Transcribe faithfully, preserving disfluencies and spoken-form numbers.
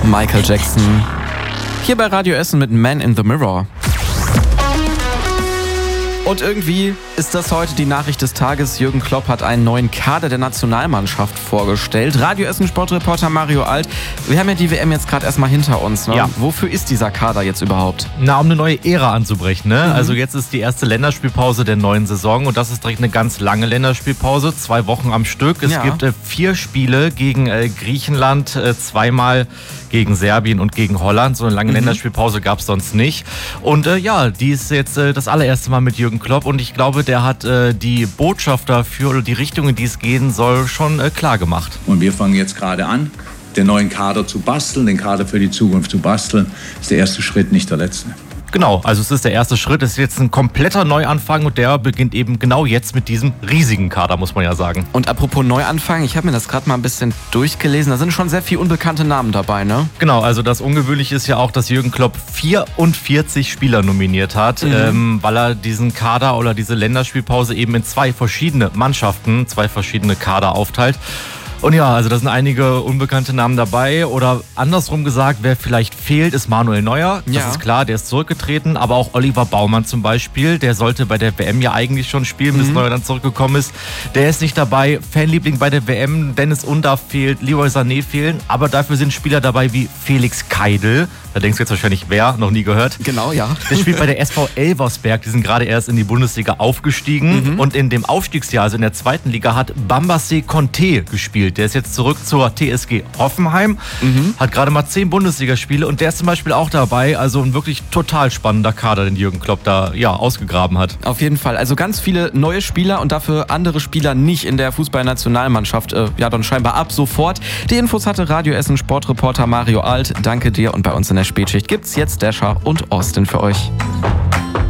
Michael Jackson. Hier bei Radio Essen mit Man in the Mirror. Und irgendwie ist das heute die Nachricht des Tages. Jürgen Klopp hat einen neuen Kader der Nationalmannschaft vorgestellt. Radio Essen Sportreporter Mario Alt. Wir haben ja die W M jetzt gerade erstmal hinter uns. Ne? Ja. Wofür ist dieser Kader jetzt überhaupt? Na, um eine neue Ära anzubrechen. Ne? Mhm. Also jetzt ist die erste Länderspielpause der neuen Saison und das ist direkt eine ganz lange Länderspielpause. Zwei Wochen am Stück. Es Ja. gibt äh, vier Spiele gegen äh, Griechenland, äh, zweimal gegen Serbien und gegen Holland. So eine lange Mhm. Länderspielpause gab es sonst nicht. Und äh, ja, die ist jetzt äh, das allererste Mal mit Jürgen Klopp und ich glaube, der hat äh, die Botschaft dafür oder die Richtung, in die es gehen soll, schon äh, klar gemacht. Und wir fangen jetzt gerade an, den neuen Kader zu basteln, den Kader für die Zukunft zu basteln. Das ist der erste Schritt, nicht der letzte. Genau, also es ist der erste Schritt, es ist jetzt ein kompletter Neuanfang und der beginnt eben genau jetzt mit diesem riesigen Kader, muss man ja sagen. Und apropos Neuanfang, ich habe mir das gerade mal ein bisschen durchgelesen. Da sind schon sehr viele unbekannte Namen dabei, ne? Genau, also das Ungewöhnliche ist ja auch, dass Jürgen Klopp vierundvierzig Spieler nominiert hat, Mhm. ähm, weil er diesen Kader oder diese Länderspielpause eben in zwei verschiedene Mannschaften, zwei verschiedene Kader aufteilt. Und ja, also da sind einige unbekannte Namen dabei oder andersrum gesagt, wer vielleicht fehlt, ist Manuel Neuer. Das Ja. ist klar, der ist zurückgetreten, aber auch Oliver Baumann zum Beispiel, der sollte bei der W M ja eigentlich schon spielen, bis Mhm. Neuer dann zurückgekommen ist. Der ist nicht dabei. Fanliebling bei der W M, Dennis Undaff fehlt, Leroy Sané fehlen, aber dafür sind Spieler dabei wie Felix Keidel. Da denkst du jetzt wahrscheinlich, wer? Noch nie gehört. Genau, ja. Der spielt bei der S V Elversberg, die sind gerade erst in die Bundesliga aufgestiegen. Mhm. Und in dem Aufstiegsjahr, also in der zweiten Liga, hat Bambassé Conté gespielt. Der ist jetzt zurück zur T S G Hoffenheim, Mhm. hat gerade mal zehn Bundesligaspiele und der ist zum Beispiel auch dabei. Also ein wirklich total spannender Kader, den Jürgen Klopp da ja, ausgegraben hat. Auf jeden Fall. Also ganz viele neue Spieler und dafür andere Spieler nicht in der Fußballnationalmannschaft. Äh, ja, dann scheinbar ab sofort. Die Infos hatte Radio Essen Sportreporter Mario Alt. Danke dir und bei uns in der Spätschicht gibt's jetzt Dasher und Austin für euch.